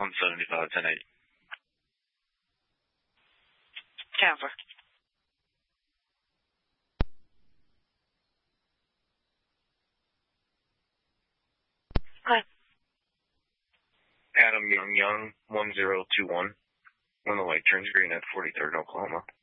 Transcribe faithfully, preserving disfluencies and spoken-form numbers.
one seventy-five, ten eighty. Tampa. Hi. Adam Young Young, one zero two one. When the light turns green at forty-third, Oklahoma.